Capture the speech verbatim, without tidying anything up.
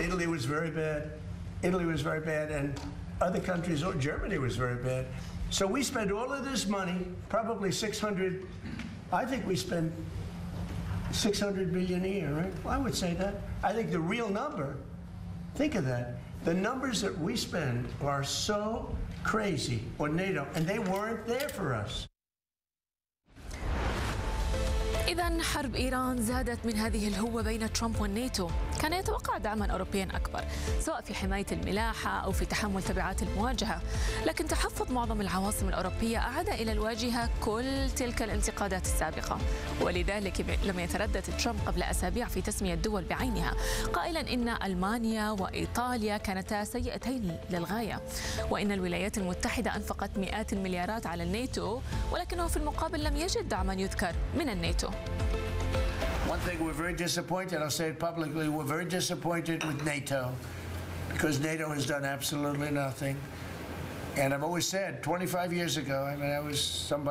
Italy was very bad. Italy was very bad, and other countries, oh, Germany was very bad. So we spend all of this money, probably six hundred, I think we spend six hundred billion a year, right? Well, I would say that. I think the real number, think of that, the numbers that we spend are so crazy, or NATO, and they weren't there for us. إذن حرب إيران زادت من هذه الهوة بين ترامب والناتو. كان يتوقع دعما أوروبيا أكبر سواء في حماية الملاحة أو في تحمل تبعات المواجهة، لكن تحفظ معظم العواصم الأوروبية أعاد إلى الواجهة كل تلك الانتقادات السابقة، ولذلك لم يتردد ترامب قبل أسابيع في تسمية دول بعينها، قائلا إن ألمانيا وإيطاليا كانتا سيئتين للغاية، وإن الولايات المتحدة أنفقت مئات المليارات على الناتو، ولكنه في المقابل لم يجد دعما يذكر من الناتو. One thing we're very disappointed, I'll say it publicly, we're very disappointed with NATO because NATO has done absolutely nothing. And I've always said, twenty-five years ago, I mean, I was somebody